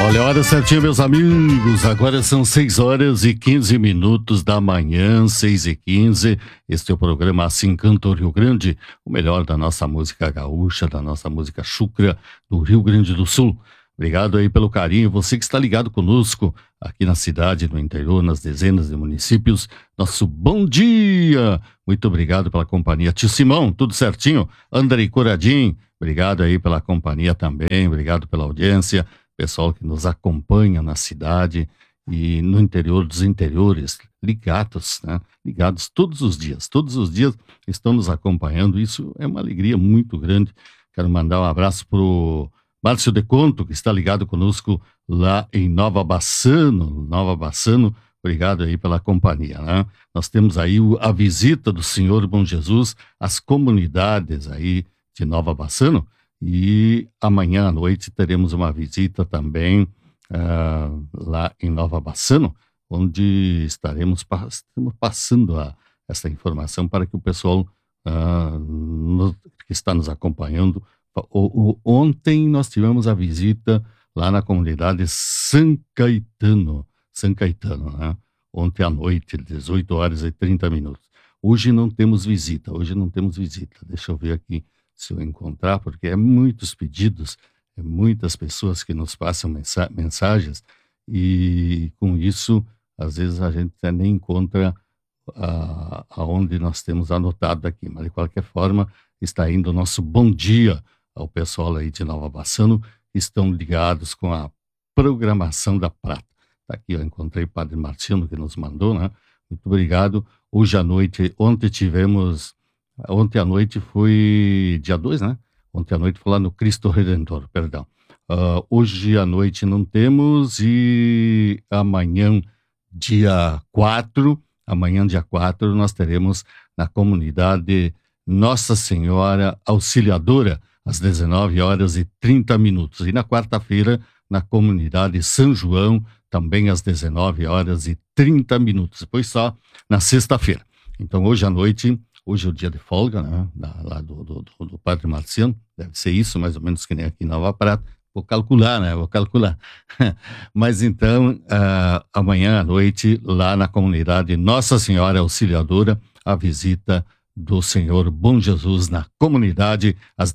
Olha a hora certinha, meus amigos. Agora são 6 horas e 15 minutos da manhã, 6h15. Este é o programa Assim Canta o Rio Grande, o melhor da nossa música gaúcha, da nossa música chucra do Rio Grande do Sul. Obrigado aí pelo carinho, você que está ligado conosco aqui na cidade, no interior, nas dezenas de municípios. Nosso bom dia! Muito obrigado pela companhia. Tio Simão, tudo certinho? Andrei Coradim, obrigado aí pela companhia também, obrigado pela audiência. Pessoal que nos acompanha na cidade e no interior dos interiores, ligados, né? Ligados todos os dias estão nos acompanhando. Isso é uma alegria muito grande. Quero mandar um abraço pro Márcio de Conto, que está ligado conosco lá em Nova Bassano. Obrigado aí pela companhia, né? Nós temos aí a visita do Senhor Bom Jesus às comunidades aí de Nova Bassano. E amanhã à noite teremos uma visita também lá em Nova Bassano, onde estaremos passando essa informação para que o pessoal que está nos acompanhando. Ontem nós tivemos a visita lá na comunidade São Caetano, né? Ontem à noite, 18h30. Hoje não temos visita. Deixa eu ver aqui se eu encontrar, porque é muitos pedidos, é muitas pessoas que nos passam mensagens e com isso, às vezes a gente até nem encontra aonde nós temos anotado aqui, mas de qualquer forma, está indo o nosso bom dia ao pessoal aí de Nova Bassano, que estão ligados com a programação da Prata. Tá aqui, eu encontrei o Padre Marciano que nos mandou, né? Muito obrigado. Hoje à noite, Ontem à noite foi dia 2, né? Ontem à noite foi lá no Cristo Redentor, perdão. Hoje à noite não temos e amanhã, dia 4, nós teremos na comunidade Nossa Senhora Auxiliadora, às 19h30. E na quarta-feira, na comunidade São João, também às 19h30. Depois só na sexta-feira. Então hoje à noite... Hoje é o dia de folga, né? Lá do Padre Marciano, deve ser isso, mais ou menos que nem aqui em Nova Prata. Vou calcular. Mas então, amanhã à noite, lá na comunidade Nossa Senhora Auxiliadora, a visita do Senhor Bom Jesus na comunidade, às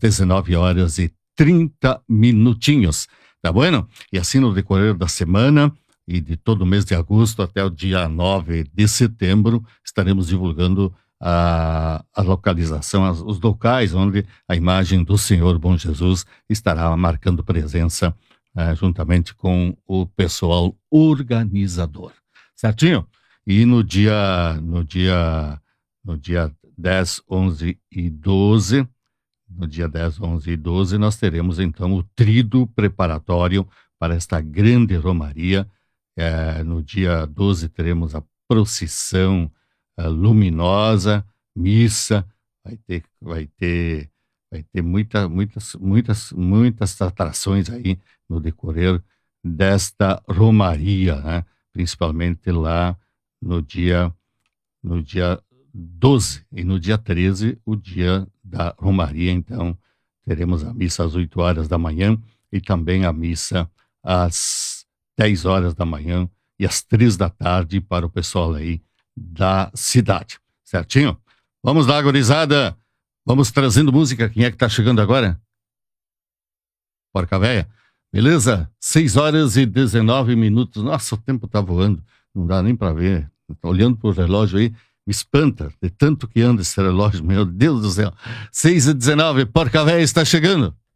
19h30. Tá bueno? E assim no decorrer da semana e de todo o mês de agosto até o dia 9 de setembro, estaremos divulgando a localização, os locais onde a imagem do Senhor Bom Jesus estará marcando presença juntamente com o pessoal organizador, certinho? E no dia 10, 11 e 12, nós teremos então o tríduo preparatório para esta grande romaria. No dia 12 teremos a procissão luminosa, missa, vai ter muitas atrações aí no decorrer desta romaria, né? Principalmente lá no dia 12 e no dia 13, o dia da romaria. Então teremos a missa às 8h da manhã e também a missa às 10h da manhã e às 3 da tarde para o pessoal aí da cidade, certinho? Vamos lá, gurizada, vamos trazendo música. Quem é que tá chegando agora? Porca Véia, beleza? 6h19. Nossa, o tempo tá voando, não dá nem pra ver. Tô olhando pro relógio aí, me espanta de tanto que anda esse relógio, meu Deus do céu. 6h19, Porca Véia está chegando.